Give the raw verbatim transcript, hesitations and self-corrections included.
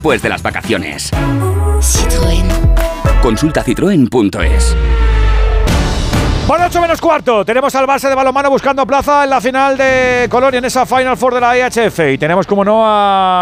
después de las vacaciones. Citroën. Consulta citroen punto es. Bueno, ocho menos cuarto. Tenemos al Barça de balonmano buscando plaza en la final de Colonia, en esa Final Four de la I H F. Y tenemos, como no, a